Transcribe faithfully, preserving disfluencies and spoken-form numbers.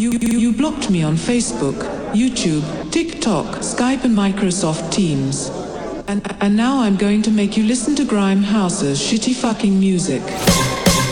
You, you, you blocked me on Facebook, YouTube, TikTok, Skype and Microsoft Teams. And, and now I'm going to make you listen to Grime House's shitty fucking music.